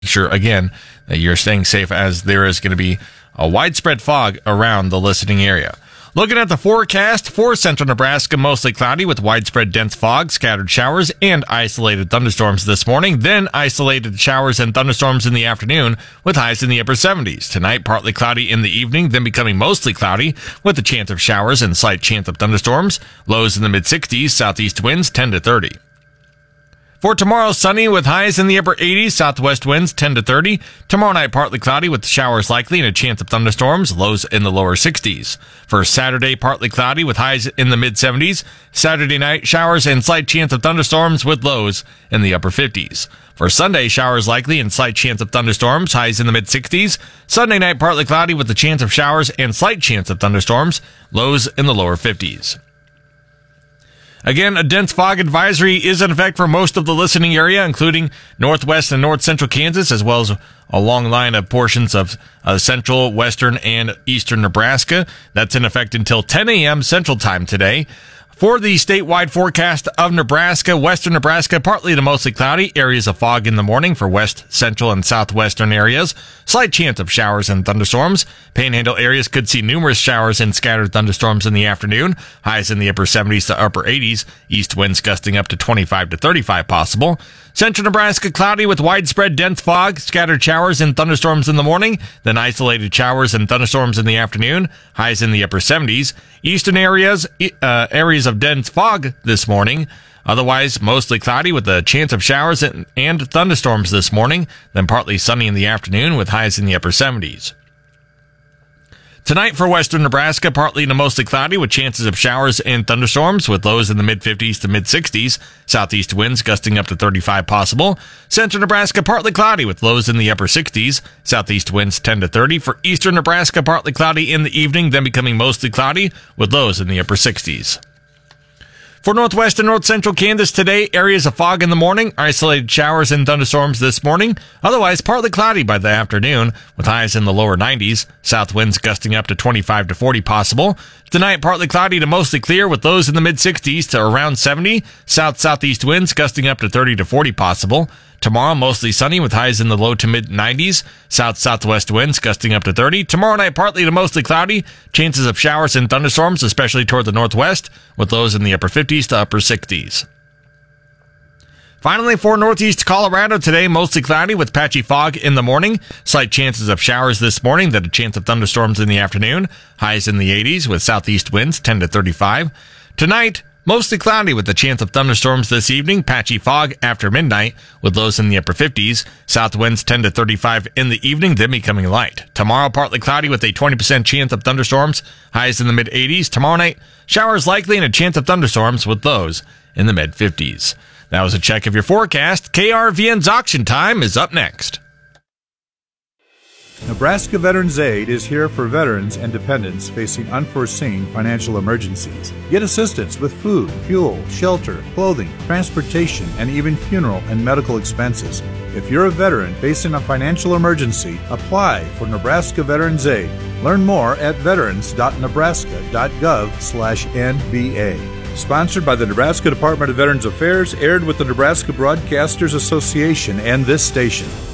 sure, again, that you're staying safe as there is going to be a widespread fog around the listening area. Looking at the forecast for central Nebraska, mostly cloudy with widespread dense fog, scattered showers, and isolated thunderstorms this morning. Then isolated showers and thunderstorms in the afternoon with highs in the upper 70s. Tonight, partly cloudy in the evening, then becoming mostly cloudy with a chance of showers and slight chance of thunderstorms. Lows in the mid-60s, southeast winds 10 to 30. For tomorrow, sunny with highs in the upper 80s, southwest winds 10 to 30. Tomorrow night, partly cloudy with showers likely and a chance of thunderstorms, lows in the lower 60s. For Saturday, partly cloudy with highs in the mid 70s. Saturday night, showers and slight chance of thunderstorms with lows in the upper 50s. For Sunday, showers likely and slight chance of thunderstorms, highs in the mid 60s. Sunday night, partly cloudy with a chance of showers and slight chance of thunderstorms, lows in the lower 50s. Again, a dense fog advisory is in effect for most of the listening area, including northwest and north central Kansas, as well as a long line of portions of central, western, and eastern Nebraska. That's in effect until 10 a.m. Central Time today. For the statewide forecast of Nebraska, western Nebraska, partly to mostly cloudy, areas of fog in the morning for west, central, and southwestern areas. Slight chance of showers and thunderstorms. Panhandle areas could see numerous showers and scattered thunderstorms in the afternoon. Highs in the upper 70s to upper 80s. East winds gusting up to 25 to 35 possible. Central Nebraska, cloudy with widespread dense fog, scattered showers and thunderstorms in the morning, then isolated showers and thunderstorms in the afternoon. Highs in the upper 70s. Eastern areas of dense fog this morning. Otherwise, mostly cloudy with a chance of showers and thunderstorms this morning, then partly sunny in the afternoon with highs in the upper 70s. Tonight for western Nebraska, partly to mostly cloudy with chances of showers and thunderstorms with lows in the mid-50s to mid-60s. Southeast winds gusting up to 35 possible. Central Nebraska, partly cloudy with lows in the upper 60s. Southeast winds 10 to 30. For eastern Nebraska, partly cloudy in the evening, then becoming mostly cloudy with lows in the upper 60s. For northwest and north central Kansas today, areas of fog in the morning, isolated showers and thunderstorms this morning. Otherwise, partly cloudy by the afternoon with highs in the lower 90s. South winds gusting up to 25 to 40 possible. Tonight, partly cloudy to mostly clear with lows in the mid-60s to around 70. South-southeast winds gusting up to 30 to 40 possible. Tomorrow, mostly sunny with highs in the low to mid-90s. South-southwest winds gusting up to 30. Tomorrow night, partly to mostly cloudy. Chances of showers and thunderstorms, especially toward the northwest, with lows in the upper 50s to upper 60s. Finally, for northeast Colorado today, mostly cloudy with patchy fog in the morning. Slight chances of showers this morning, then a chance of thunderstorms in the afternoon. Highs in the 80s with southeast winds 10 to 35. Tonight, mostly cloudy with a chance of thunderstorms this evening. Patchy fog after midnight with lows in the upper 50s. South winds 10 to 35 in the evening, then becoming light. Tomorrow, partly cloudy with a 20% chance of thunderstorms. Highs in the mid-80s. Tomorrow night, showers likely and a chance of thunderstorms with lows in the mid-50s. That was a check of your forecast. KRVN's Auction Time is up next. Nebraska Veterans Aid is here for veterans and dependents facing unforeseen financial emergencies. Get assistance with food, fuel, shelter, clothing, transportation, and even funeral and medical expenses. If you're a veteran facing a financial emergency, apply for Nebraska Veterans Aid. Learn more at veterans.nebraska.gov/NVA. Sponsored by the Nebraska Department of Veterans Affairs, aired with the Nebraska Broadcasters Association and this station.